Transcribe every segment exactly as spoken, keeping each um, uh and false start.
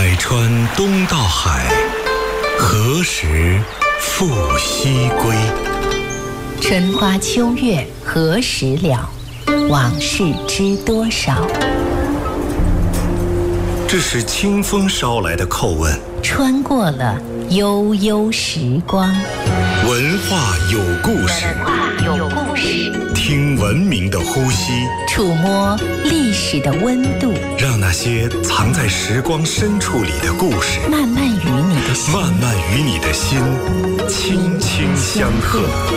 百川东到海，何时复西归？ 春花秋月何时了？往事知多少？ 这是清风捎来的叩问， 穿过了悠悠时光。 文化有故事， 有故事， 听文明的呼吸， 触摸历史的温度， 让那些藏在时光深处里的故事， 慢慢与你的心， 慢慢与你的心轻轻相和。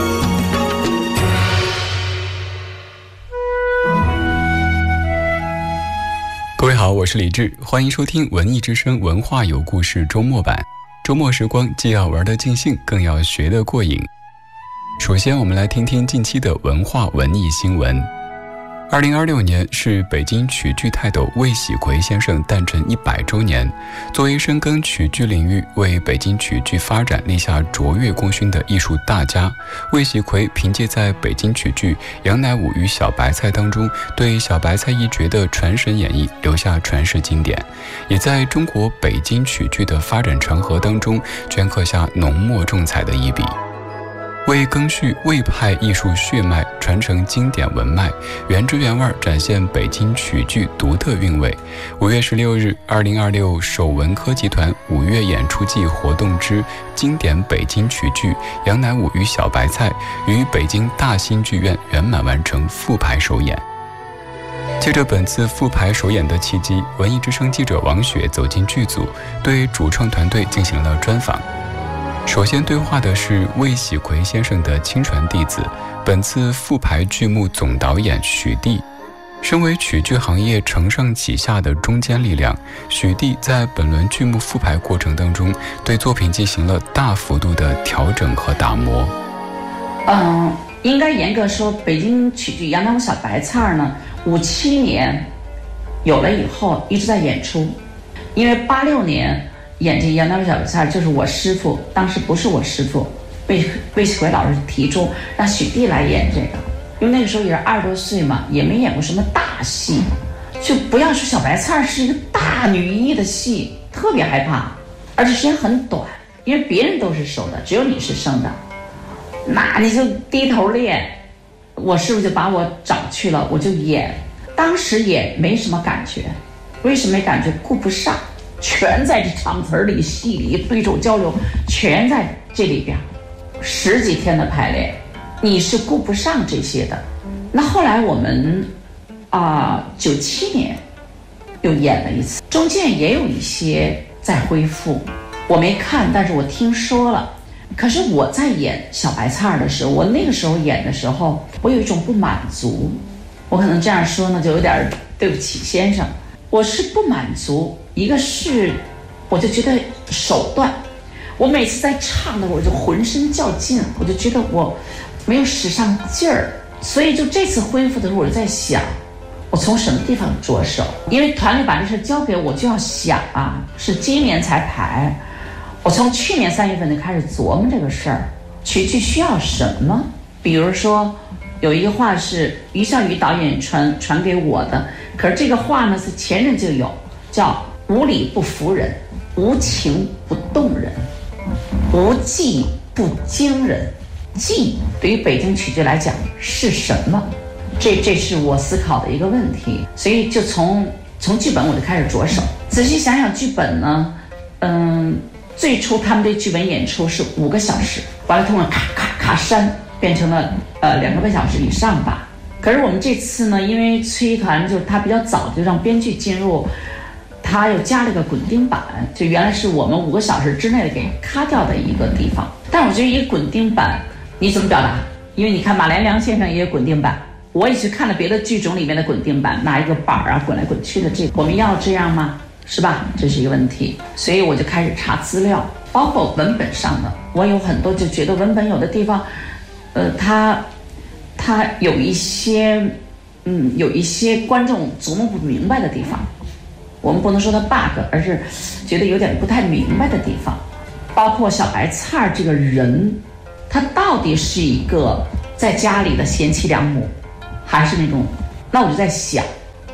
各位好，我是李志，欢迎收听文艺之声文化有故事周末版。周末时光既要玩得尽兴，更要学得过瘾。首先我们来听听近期的文化文艺新闻。二零二六年是北京曲剧泰斗魏喜奎先生诞辰一百周年。作为深耕曲剧领域，为北京曲剧发展立下卓越功勋的艺术大家，魏喜奎凭借在北京曲剧《杨乃武与小白菜》当中对小白菜一角的传神演绎留下传世经典，也在中国北京曲剧的发展长河当中镌刻下浓墨重彩的一笔。为更续魏派艺术血脉，传承经典文脉，原汁原味展现北京曲剧独特韵味。五月十六日，二零二六首文科集团五月演出季活动之经典北京曲剧《杨乃武与小白菜》于北京大兴剧院圆满完成复排首演。借着本次复排首演的契机，文艺之声记者王雪走进剧组，对主创团队进行了专访。首先对话的是魏喜奎先生的亲传弟子，本次复排剧目总导演许帝。身为曲剧行业承上启下的中坚力量，许帝在本轮剧目复排过程当中，对作品进行了大幅度的调整和打磨。 嗯，应该严格说，北京曲剧《杨乃武小白菜》呢，五七年有了以后一直在演出，因为八六年。演这《杨乃武小白菜》就是我师傅，当时不是我师傅，魏魏喜奎老师提出让许帝来演这个，因为那个时候也是二十多岁嘛，也没演过什么大戏，就不要说小白菜是一个大女一的戏，特别害怕，而且时间很短，因为别人都是熟的，只有你是生的，那你就低头练。我师傅就把我找去了，我就演，当时也没什么感觉，为什么没感觉？顾不上。全在这场词里戏里对手交流全在这里边，十几天的排练你是顾不上这些的。那后来我们啊九七年又演了一次，中间也有一些在恢复，我没看，但是我听说了。可是我在演小白菜的时候，我那个时候演的时候我有一种不满足，我可能这样说呢就有点对不起先生，我是不满足。一个是我就觉得手段，我每次在唱的我就浑身较劲，我就觉得我没有使上劲儿，所以就这次恢复的时候我就在想我从什么地方着手，因为团里把这事交给我就要想啊，是今年才排，我从去年三月份就开始琢磨这个事儿，曲剧需要什么。比如说有一个话是于少宇导演传传给我的，可是这个话呢是前人就有，叫无理不服人，无情不动人，无技不惊人。技对于北京曲剧来讲是什么？这这是我思考的一个问题，所以就从从剧本我就开始着手。仔细想想剧本呢，嗯，最初他们这剧本演出是五个小时，完了通过咔咔咔删，变成了呃两个半小时以上吧。可是我们这次呢，因为崔团就是他比较早就让编剧进入。他又加了个滚钉板，就原来是我们五个小时之内给咔掉的一个地方。但我觉得一个滚钉板你怎么表达？因为你看马连良先生也有滚钉板，我也去看了别的剧种里面的滚钉板，拿一个板啊滚来滚去的，这我们要这样吗？是吧？这是一个问题。所以我就开始查资料，包括文本上的，我有很多就觉得文本有的地方呃它它有一些嗯有一些观众琢磨不明白的地方，我们不能说它 bug， 而是觉得有点不太明白的地方。包括小白菜这个人，他到底是一个在家里的贤妻良母，还是那种，那我就在想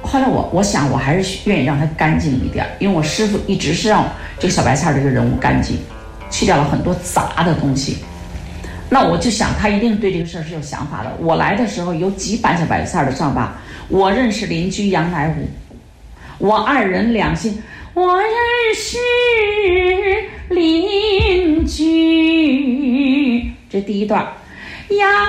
后来我我想我还是愿意让它干净一点，因为我师傅一直是让这个小白菜这个人物干净，去掉了很多杂的东西。那我就想他一定对这个事儿是有想法的。我来的时候有几板小白菜的丈八，我认识邻居杨乃武，我二人两心，我认识邻居，这第一段杨